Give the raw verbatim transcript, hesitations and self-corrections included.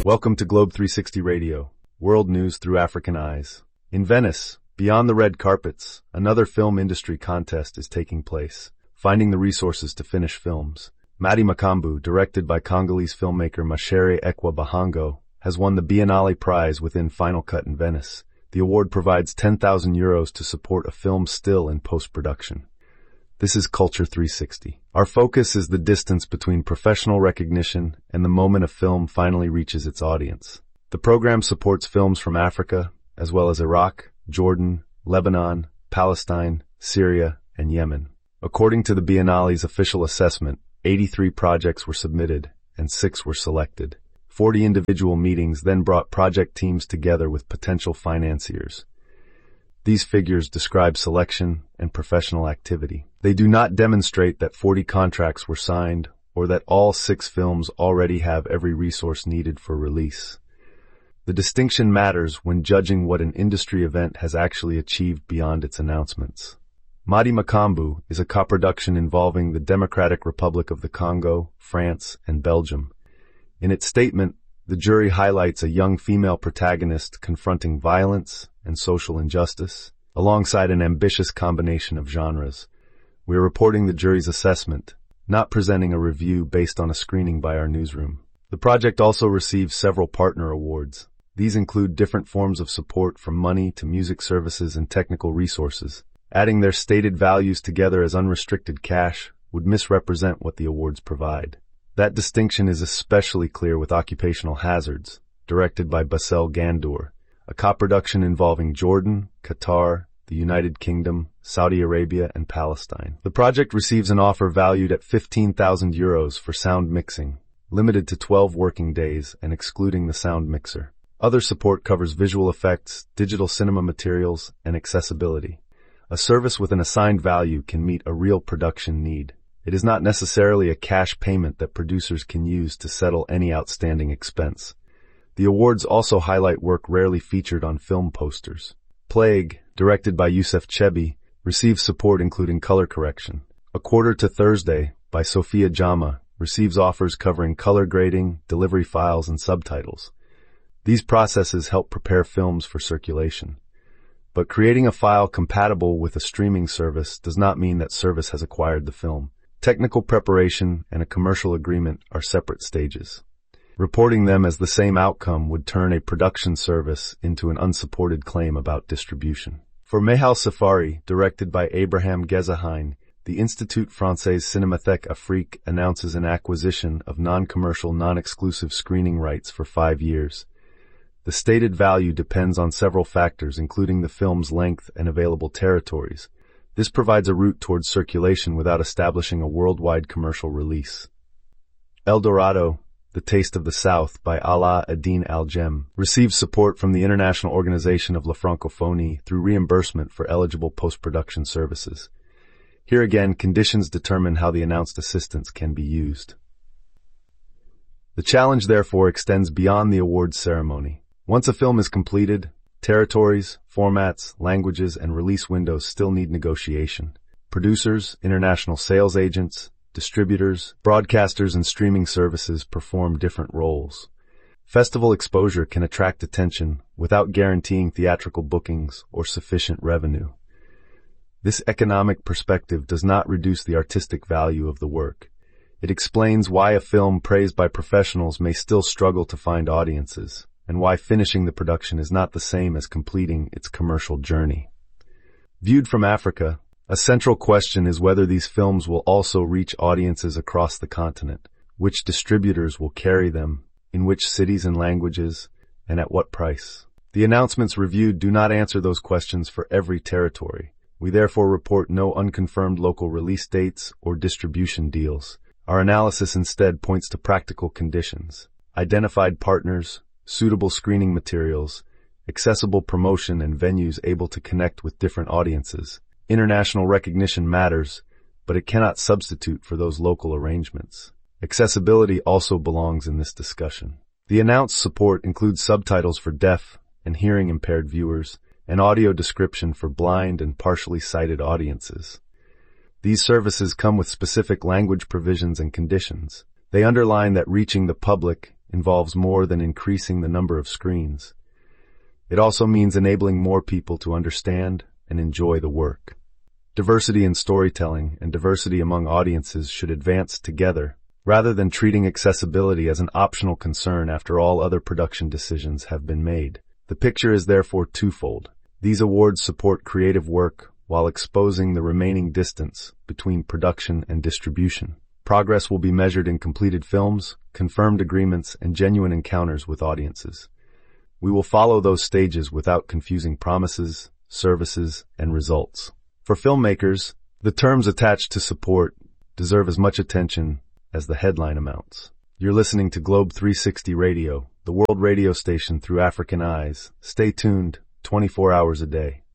Welcome to Globe three sixty Radio, world news through African eyes. In Venice, beyond the red carpets, another film industry contest is taking place, finding the resources to finish films. Madi Makambu, directed by Congolese filmmaker Mashere Ekwa Bahango, has won the Biennale Prize within Final Cut in Venice. The award provides ten thousand euros to support a film still in post-production. This is Culture three sixty. Our focus is the distance between professional recognition and the moment a film finally reaches its audience. The program supports films from Africa, as well as Iraq, Jordan, Lebanon, Palestine, Syria, and Yemen. According to the Biennale's official assessment, eighty-three projects were submitted and six were selected. forty individual meetings then brought project teams together with potential financiers. These figures describe selection and professional activity. They do not demonstrate that forty contracts were signed or that all six films already have every resource needed for release. The distinction matters when judging what an industry event has actually achieved beyond its announcements. Madi Makambu is a co-production involving the Democratic Republic of the Congo, France, and Belgium. In its statement, the jury highlights a young female protagonist confronting violence and social injustice, alongside an ambitious combination of genres. We are reporting the jury's assessment, not presenting a review based on a screening by our newsroom. The project also receives several partner awards. These include different forms of support from money to music services and technical resources. Adding their stated values together as unrestricted cash would misrepresent what the awards provide. That distinction is especially clear with Occupational Hazards, directed by Bassel Gandour, a co-production involving Jordan, Qatar, the United Kingdom, Saudi Arabia, and Palestine. The project receives an offer valued at fifteen thousand euros for sound mixing, limited to twelve working days and excluding the sound mixer. Other support covers visual effects, digital cinema materials, and accessibility. A service with an assigned value can meet a real production need. It is not necessarily a cash payment that producers can use to settle any outstanding expense. The awards also highlight work rarely featured on film posters. Plague, directed by Youssef Chebi, receives support including color correction. A Quarter to Thursday, by Sophia Jama, receives offers covering color grading, delivery files, and subtitles. These processes help prepare films for circulation. But creating a file compatible with a streaming service does not mean that service has acquired the film. Technical preparation and a commercial agreement are separate stages. Reporting them as the same outcome would turn a production service into an unsupported claim about distribution. For Mehal Safari, directed by Abraham Gezahein, the Institut Français Cinémathèque Afrique announces an acquisition of non-commercial, non-exclusive screening rights for five years. The stated value depends on several factors, including the film's length and available territories. This provides a route towards circulation without establishing a worldwide commercial release. El Dorado, The Taste of the South by Ala Adine Al-Jem, receives support from the International Organization of La Francophonie through reimbursement for eligible post-production services. Here again, conditions determine how the announced assistance can be used. The challenge, therefore, extends beyond the awards ceremony. Once a film is completed, territories, formats, languages, and release windows still need negotiation. Producers, international sales agents, distributors, broadcasters, and streaming services perform different roles. Festival exposure can attract attention without guaranteeing theatrical bookings or sufficient revenue. This economic perspective does not reduce the artistic value of the work. It explains why a film praised by professionals may still struggle to find audiences, and why finishing the production is not the same as completing its commercial journey. Viewed from Africa, a central question is whether these films will also reach audiences across the continent, which distributors will carry them, in which cities and languages, and at what price. The announcements reviewed do not answer those questions for every territory. We therefore report no unconfirmed local release dates or distribution deals. Our analysis instead points to practical conditions, identified partners, suitable screening materials, accessible promotion, and venues able to connect with different audiences. International recognition matters, but it cannot substitute for those local arrangements. Accessibility also belongs in this discussion. The announced support includes subtitles for deaf and hearing-impaired viewers, and audio description for blind and partially sighted audiences. These services come with specific language provisions and conditions. They underline that reaching the public involves more than increasing the number of screens. It also means enabling more people to understand and enjoy the work. Diversity in storytelling and diversity among audiences should advance together, rather than treating accessibility as an optional concern after all other production decisions have been made. The picture is therefore twofold. These awards support creative work while exposing the remaining distance between production and distribution. Progress will be measured in completed films, confirmed agreements, and genuine encounters with audiences. We will follow those stages without confusing promises, services, and results. For filmmakers, the terms attached to support deserve as much attention as the headline amounts. You're listening to Globe three sixty Radio, the world radio station through African eyes. Stay tuned, twenty-four hours a day.